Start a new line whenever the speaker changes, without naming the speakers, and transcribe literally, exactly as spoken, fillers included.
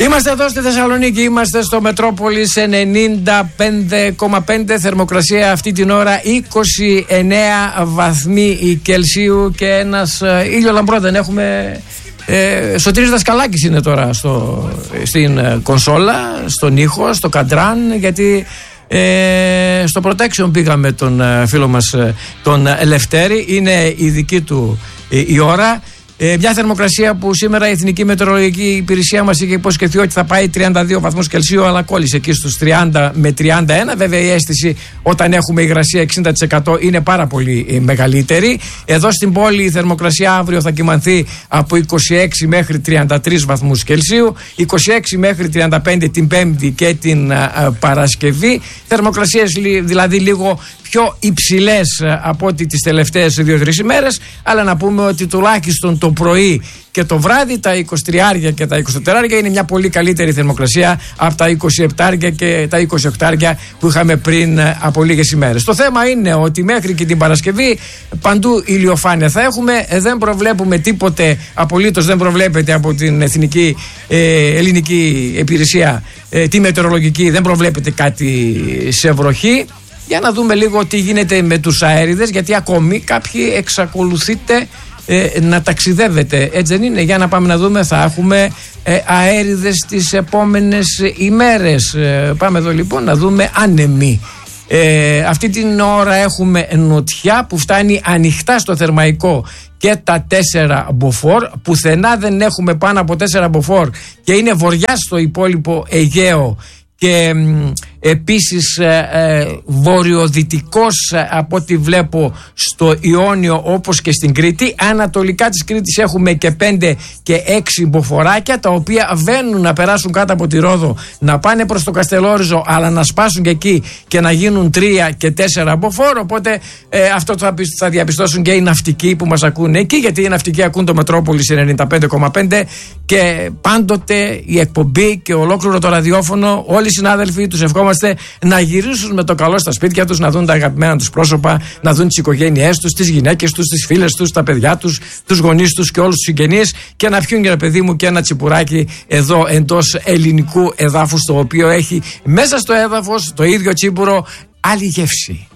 Είμαστε εδώ στη Θεσσαλονίκη, είμαστε στο Μετρόπολης ενενήντα πέντε κόμμα πέντε, θερμοκρασία αυτή την ώρα είκοσι εννέα βαθμοί Κελσίου και ένας ε, ήλιο λαμπρό δεν έχουμε. Ε, Σωτήρης Δασκαλάκης είναι τώρα στο, στην ε, κονσόλα, στον ήχο, στο καντράν, γιατί ε, στο protection πήγαμε τον ε, φίλο μας ε, τον Λευτέρη, είναι η δική του ε, η ώρα. Ε, μια θερμοκρασία που σήμερα η Εθνική Μετεωρολογική Υπηρεσία μας είχε υποσχεθεί ότι θα πάει τριάντα δύο βαθμούς Κελσίου, αλλά κόλλησε εκεί στους τριάντα με τριάντα ένα. Βέβαια η αίσθηση όταν έχουμε υγρασία εξήντα τοις εκατό είναι πάρα πολύ μεγαλύτερη. Εδώ στην πόλη η θερμοκρασία αύριο θα κυμανθεί από είκοσι έξι μέχρι τριάντα τρεις βαθμούς Κελσίου, είκοσι έξι μέχρι τριάντα πέντε την Πέμπτη και την α, Παρασκευή. Θερμοκρασίες δηλαδή λίγο πιο υψηλές από ό,τι τις τελευταίες δύο τρεις ημέρες, αλλά να πούμε ότι τουλάχιστον το πρωί και το βράδυ τα είκοσι τρία και τα είκοσι τέσσερα είναι μια πολύ καλύτερη θερμοκρασία από τα είκοσι επτά και τα είκοσι οκτώ που είχαμε πριν από λίγες ημέρες. Το θέμα είναι ότι μέχρι και την Παρασκευή παντού ηλιοφάνεια θα έχουμε, δεν προβλέπουμε τίποτε, απολύτως δεν προβλέπεται από την Εθνική ε, Ελληνική Υπηρεσία, ε, τη μετεωρολογική, δεν προβλέπεται κάτι σε βροχή. Για να δούμε λίγο τι γίνεται με τους αέριδες, γιατί ακόμη κάποιοι εξακολουθείτε ε, να ταξιδεύετε. Έτσι δεν είναι? Για να πάμε να δούμε, θα έχουμε ε, αέριδες τις επόμενες ημέρες. Ε, πάμε εδώ λοιπόν να δούμε άνεμοι. Ε, αυτή την ώρα έχουμε νοτιά που φτάνει ανοιχτά στο Θερμαϊκό και τα τέσσερα μποφόρ. Πουθενά δεν έχουμε πάνω από τέσσερα μποφόρ και είναι βορειά στο υπόλοιπο Αιγαίο. Και επίσης ε, ε, βορειοδυτικός ε, από ό,τι βλέπω στο Ιόνιο όπως και στην Κρήτη. Ανατολικά της Κρήτης έχουμε και πέντε και έξι μποφόρ, τα οποία βαίνουν να περάσουν κάτω από τη Ρόδο, να πάνε προς το Καστελόριζο, αλλά να σπάσουν και εκεί και να γίνουν τρία και τέσσερα μποφόρ. Οπότε ε, αυτό θα, θα διαπιστώσουν και οι ναυτικοί που μας ακούνε εκεί, γιατί οι ναυτικοί ακούν το Μετρόπολης ενενήντα πέντε κόμμα πέντε και πάντοτε η εκπομπή και ολόκληρο το ραδιόφωνο, όλοι οι συνάδελφοι τους ευχόμαστε να γυρίσουν με το καλό στα σπίτια τους, να δουν τα αγαπημένα τους πρόσωπα, να δουν τις οικογένειές τους, τις γυναίκες τους, τις φίλες τους, τα παιδιά τους, τους γονείς τους και όλους τους συγγενείς, και να πιούν, για παιδί μου, και ένα τσιπουράκι εδώ εντός ελληνικού εδάφους, το οποίο έχει μέσα στο έδαφος το ίδιο τσίπουρο άλλη γεύση.